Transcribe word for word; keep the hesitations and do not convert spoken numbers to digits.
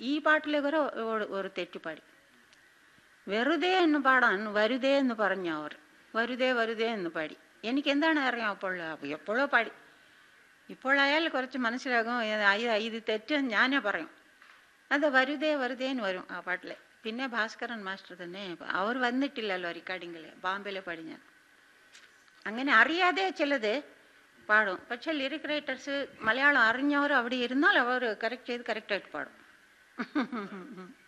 ഈ പാട്ടിലെ വരെ ഒരു തെറ്റുപാടി. വെറുതെ എന്ന് പാടാൻ വരുതേ എന്ന് പറഞ്ഞ അവർ വരുതേ വരുതേ എന്ന് പാടി. എനിക്ക് എന്താണ് അറിയാം അപ്പോൾ എപ്പോഴോ പാടി. ഇപ്പോഴായാൽ കുറച്ച് മനസ്സിലാകും ഇത് തെറ്റ് ഞാനേ പറയും. അത് വരുതേ വരുതേന്ന് വരും ആ പാട്ടിലെ. പിന്നെ ഭാസ്കരൻ മാസ്റ്റർ തന്നെ അവർ വന്നിട്ടില്ലല്ലോ റെക്കോർഡിങ്ങിൽ, ബാംബെയിലെ പാടി ഞാൻ. അങ്ങനെ അറിയാതെ ചിലത് പാടും. പക്ഷെ ലിറിക് റൈറ്റേഴ്സ് മലയാളം അറിഞ്ഞവർ അവിടെ ഇരുന്നാൽ അവർ കറക്റ്റ് ചെയ്ത് കറക്റ്റായിട്ട് പാടും.